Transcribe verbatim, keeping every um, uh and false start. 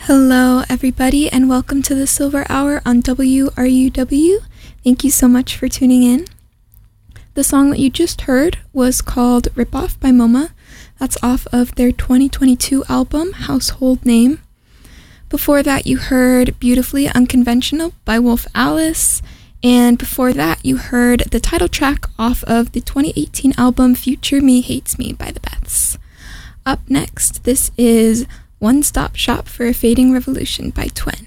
Hello, everybody, and welcome to the Silver Hour on W R U W. Thank you so much for tuning in. The song that you just heard was called Rip Off by MoMA. That's off of their twenty twenty-two album, Household Name. Before that, you heard Beautifully Unconventional by Wolf Alice. And before that, you heard the title track off of the twenty eighteen album Future Me Hates Me by the Beths. Up next, this is One Stop Shop for a Fading Revolution by Twen.